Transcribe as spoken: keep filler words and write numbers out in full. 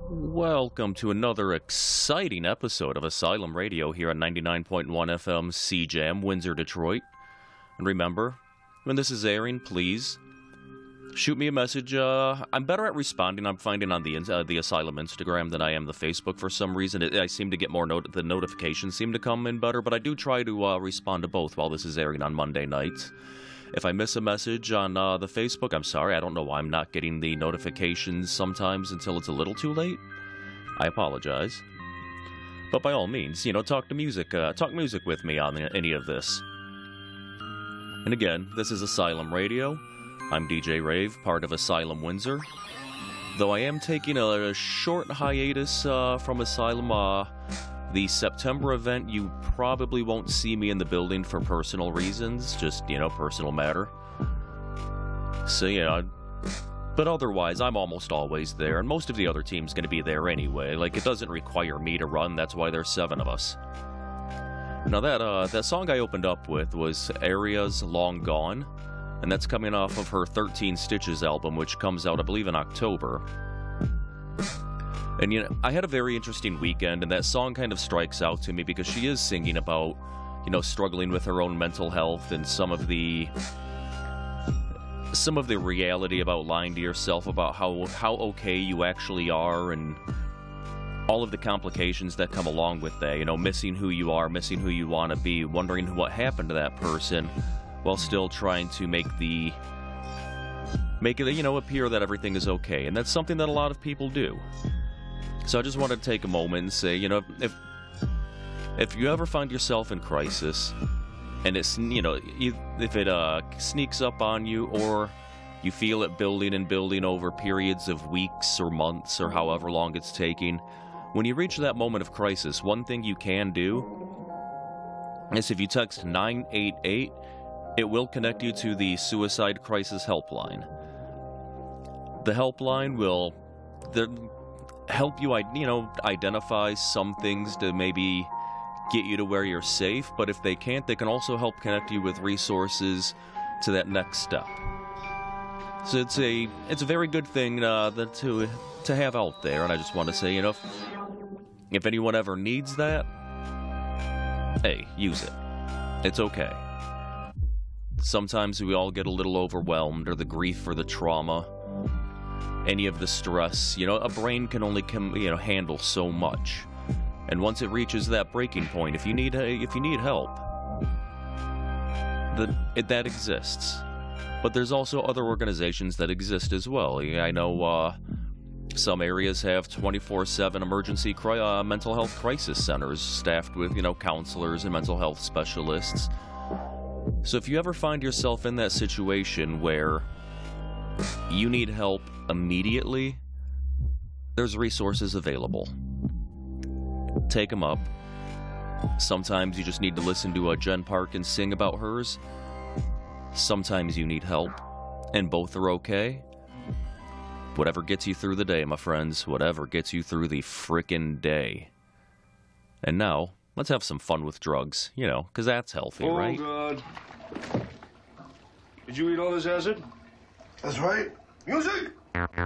Welcome to another exciting episode of Asylum Radio here on ninety-nine point one F M C Jam, Windsor, Detroit. And remember, when this is airing, please shoot me a message. Uh, I'm better at responding, I'm finding, on the uh, the Asylum Instagram than I am the Facebook for some reason. It, I seem to get more, not- the notifications seem to come in better, but I do try to uh, respond to both while this is airing on Monday nights. If I miss a message on uh, the Facebook, I'm sorry. I don't know why I'm not getting the notifications sometimes until it's a little too late. I apologize. But by all means, you know, talk to music, uh, talk music with me on any of this. And again, this is Asylum Radio. I'm D J Rave, part of Asylum Windsor. Though I am taking a, a short hiatus uh, from Asylum, uh, the September event, you probably won't see me in the building for personal reasons, just, you know, personal matter. So, yeah, but otherwise, I'm almost always there, and most of the other team's gonna be there anyway. Like, it doesn't require me to run, that's why there's seven of us. Now, that, uh, that song I opened up with was Aria's Long Gone, and that's coming off of her thirteen Stitches album, which comes out, I believe, in October. And, you know, I had a very interesting weekend, and that song kind of strikes out to me because she is singing about, you know, struggling with her own mental health and some of the some of the reality about lying to yourself about how, how okay you actually are and all of the complications that come along with that, you know, missing who you are, missing who you want to be, wondering what happened to that person while still trying to make the make it, you know, appear that everything is okay. And that's something that a lot of people do. So I just wanted to take a moment and say, you know, if if you ever find yourself in crisis, and it's, you know, if it uh, sneaks up on you, or you feel it building and building over periods of weeks or months or however long it's taking, when you reach that moment of crisis, one thing you can do is if you text nine eight eight, it will connect you to the Suicide Crisis Helpline. The helpline will the, help you, you know, identify some things to maybe get you to where you're safe, but if they can't, they can also help connect you with resources to that next step. So it's a it's a very good thing uh, that to to have out there, and I just want to say, you know, if, if anyone ever needs that, hey, use it. It's okay. Sometimes we all get a little overwhelmed, or the grief or the trauma, any of the stress. You know, a brain can only com- you know handle so much. And once it reaches that breaking point, if you need if you need help, that it, that exists. But there's also other organizations that exist as well. I know uh, some areas have twenty-four seven emergency cri- uh, mental health crisis centers staffed with, you know, counselors and mental health specialists. So if you ever find yourself in that situation where you need help immediately, there's resources available. Take them up. Sometimes you just need to listen to a Jen Parkin sing about hers. Sometimes you need help, and both are okay. Whatever gets you through the day, my friends. Whatever gets you through the frickin' day. And now, let's have some fun with drugs, you know, because that's healthy, oh, right? Oh, God. Did you eat all this acid? That's right. Music!